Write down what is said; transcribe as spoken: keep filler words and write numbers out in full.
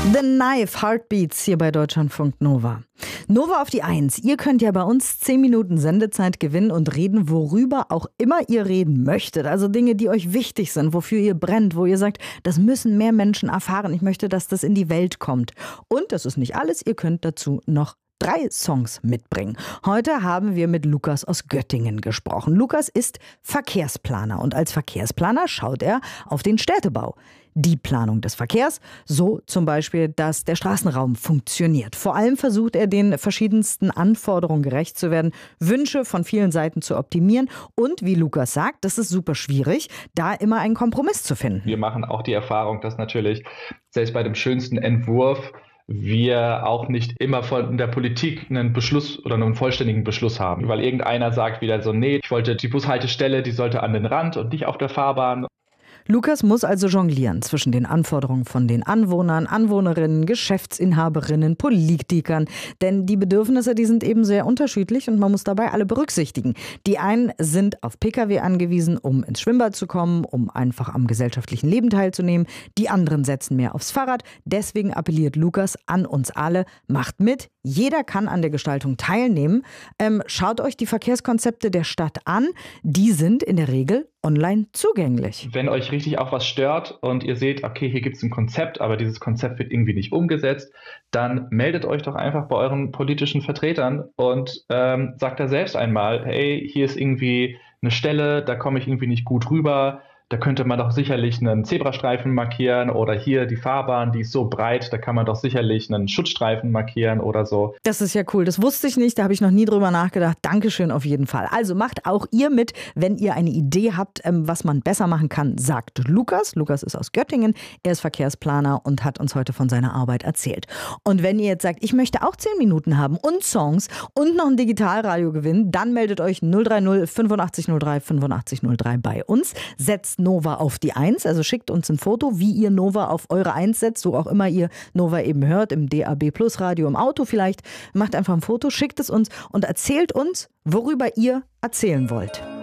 The Knife Heartbeats hier bei Deutschlandfunk Nova. Nova auf die Eins. Ihr könnt ja bei uns zehn Minuten Sendezeit gewinnen und reden, worüber auch immer ihr reden möchtet. Also Dinge, die euch wichtig sind, wofür ihr brennt, wo ihr sagt, das müssen mehr Menschen erfahren. Ich möchte, dass das in die Welt kommt. Und das ist nicht alles. Ihr könnt dazu noch drei Songs mitbringen. Heute haben wir mit Lukas aus Göttingen gesprochen. Lukas ist Verkehrsplaner und als Verkehrsplaner schaut er auf den Städtebau. Die Planung des Verkehrs, so zum Beispiel, dass der Straßenraum funktioniert. Vor allem versucht er, den verschiedensten Anforderungen gerecht zu werden, Wünsche von vielen Seiten zu optimieren und, wie Lukas sagt, das ist super schwierig, da immer einen Kompromiss zu finden. Wir machen auch die Erfahrung, dass natürlich selbst bei dem schönsten Entwurf wir auch nicht immer von der Politik einen Beschluss oder einen vollständigen Beschluss haben. Weil irgendeiner sagt wieder so, nee, ich wollte die Bushaltestelle, die sollte an den Rand und nicht auf der Fahrbahn. Lukas muss also jonglieren zwischen den Anforderungen von den Anwohnern, Anwohnerinnen, Geschäftsinhaberinnen, Politikern. Denn die Bedürfnisse, die sind eben sehr unterschiedlich und man muss dabei alle berücksichtigen. Die einen sind auf Pkw angewiesen, um ins Schwimmbad zu kommen, um einfach am gesellschaftlichen Leben teilzunehmen. Die anderen setzen mehr aufs Fahrrad. Deswegen appelliert Lukas an uns alle, macht mit. Jeder kann an der Gestaltung teilnehmen. Ähm, schaut euch die Verkehrskonzepte der Stadt an. Die sind in der Regel online zugänglich. Wenn euch richtig auch was stört und ihr seht, okay, hier gibt es ein Konzept, aber dieses Konzept wird irgendwie nicht umgesetzt, dann meldet euch doch einfach bei euren politischen Vertretern und ähm, sagt da selbst einmal, hey, hier ist irgendwie eine Stelle, da komme ich irgendwie nicht gut rüber. Da könnte man doch sicherlich einen Zebrastreifen markieren oder hier die Fahrbahn, die ist so breit, da kann man doch sicherlich einen Schutzstreifen markieren oder so. Das ist ja cool, das wusste ich nicht, da habe ich noch nie drüber nachgedacht. Dankeschön auf jeden Fall. Also macht auch ihr mit, wenn ihr eine Idee habt, was man besser machen kann, sagt Lukas. Lukas ist aus Göttingen, er ist Verkehrsplaner und hat uns heute von seiner Arbeit erzählt. Und wenn ihr jetzt sagt, ich möchte auch zehn Minuten haben und Songs und noch ein Digitalradio gewinnen, dann meldet euch null drei null fünfundachtzig null drei fünfundachtzig null drei bei uns. Setzt Nova auf die Eins, also schickt uns ein Foto, wie ihr Nova auf eure Eins setzt, so auch immer ihr Nova eben hört, im D A B Plus Radio, im Auto vielleicht. Macht einfach ein Foto, schickt es uns und erzählt uns, worüber ihr erzählen wollt.